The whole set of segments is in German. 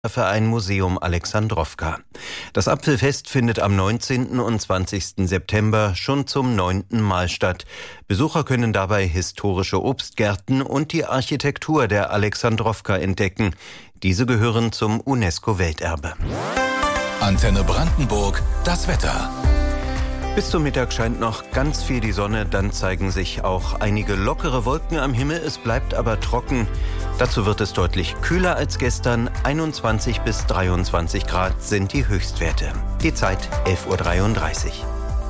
Verein Museum Alexandrowka. Das Apfelfest findet am 19. und 20. September schon zum 9. Mal statt. Besucher können dabei historische Obstgärten und die Architektur der Alexandrowka entdecken. Diese gehören zum UNESCO-Welterbe. Antenne Brandenburg, das Wetter. Bis zum Mittag scheint noch ganz viel die Sonne, dann zeigen sich auch einige lockere Wolken am Himmel, es bleibt aber trocken. Dazu wird es deutlich kühler als gestern, 21 bis 23 Grad sind die Höchstwerte. Die Zeit 11:33 Uhr.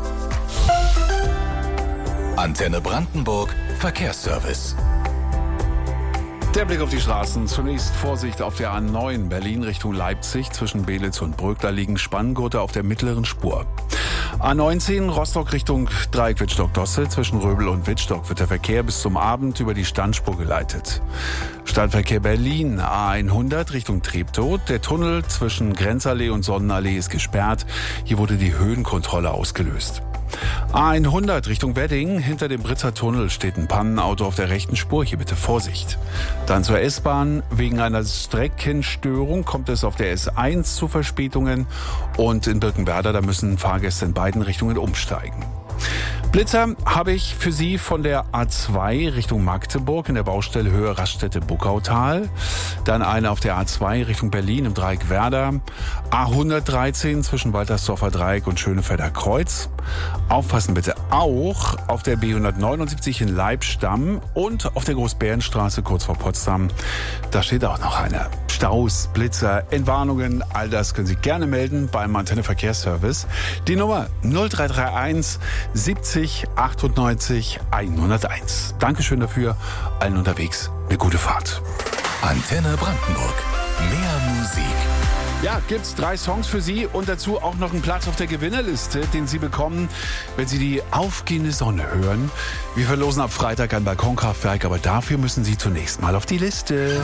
Antenne Brandenburg, Verkehrsservice. Der Blick auf die Straßen. Zunächst Vorsicht auf der A9 Berlin Richtung Leipzig. Zwischen Belitz und Brück, da liegen Spanngurte auf der mittleren Spur. A19 Rostock Richtung Dreieck Wittstock-Dosse. Zwischen Röbel und Wittstock wird der Verkehr bis zum Abend über die Standspur geleitet. Stadtverkehr Berlin A100 Richtung Treptow. Der Tunnel zwischen Grenzallee und Sonnenallee ist gesperrt. Hier wurde die Höhenkontrolle ausgelöst. A100 Richtung Wedding. Hinter dem Britzer Tunnel steht ein Pannenauto auf der rechten Spur. Hier bitte Vorsicht. Dann zur S-Bahn. Wegen einer Streckenstörung kommt es auf der S1 zu Verspätungen. Und in Birkenwerder, da müssen Fahrgäste in beiden Richtungen umsteigen. Blitzer habe ich für Sie von der A2 Richtung Magdeburg in der Baustelle Höhe Raststätte-Buckautal. Dann eine auf der A2 Richtung Berlin im Dreieck Werder. A113 zwischen Waltersdorfer Dreieck und Schönefelder Kreuz. Aufpassen bitte auch auf der B179 in Leibstamm und auf der Großbärenstraße kurz vor Potsdam. Da steht auch noch einer. Staus, Blitzer, Entwarnungen, all das können Sie gerne melden beim Antenne Verkehrsservice. Die Nummer 0331 70 98 101. Dankeschön dafür. Allen unterwegs eine gute Fahrt. Antenne Brandenburg. Mehr Musik. Ja, gibt's 3 Songs für Sie und dazu auch noch einen Platz auf der Gewinnerliste, den Sie bekommen, wenn Sie die aufgehende Sonne hören. Wir verlosen ab Freitag ein Balkonkraftwerk, aber dafür müssen Sie zunächst mal auf die Liste.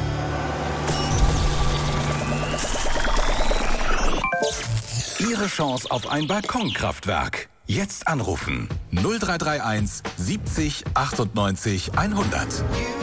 Ihre Chance auf ein Balkonkraftwerk. Jetzt anrufen. 0331 70 98 100.